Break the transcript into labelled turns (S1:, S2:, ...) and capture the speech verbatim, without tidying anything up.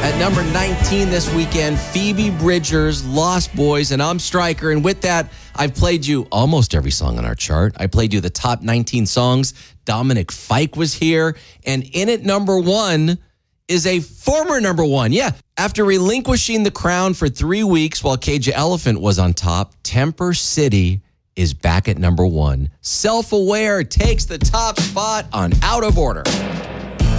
S1: At number nineteen this weekend, Phoebe Bridgers, Lost Boys, and I'm Stryker. And with that, I've played you almost every song on our chart. I played you the top nineteen songs. Dominic Fike was here. And in at number one is a former number one. Yeah, after relinquishing the crown for three weeks while Cage the Elephant was on top, Temper City is back at number one. Self-Aware takes the top spot on Out of Order.